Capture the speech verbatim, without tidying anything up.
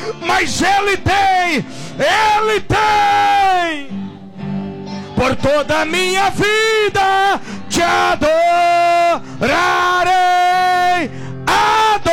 mas Ele tem, Ele tem. Por toda a minha vida te adoro.